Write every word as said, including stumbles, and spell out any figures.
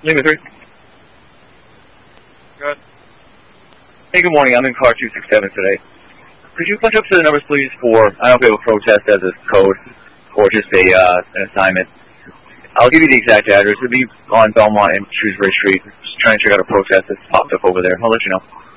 Lima three. Good. Hey, good morning. I'm in car two six seven today. Could you punch up to the numbers, please, for, I don't know if we have a protest as a code or just a uh, an assignment. I'll give you the exact address. It'll be on Belmont and Shrewsbury Street. Just trying to check out a protest that's popped up over there. I'll let you know.